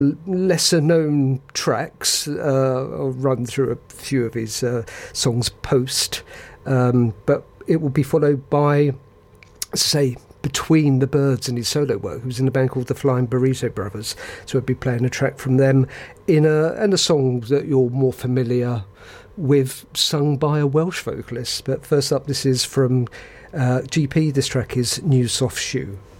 lesser known tracks. I'll run through a few of his songs post, but it will be followed by, say, Between the Birds and his solo work. He was in a band called the Flying Burrito Brothers, so I'll be playing a track from them in a song that you're more familiar with, sung by a Welsh vocalist. But first up, this is from GP. This track is New Soft Shoe.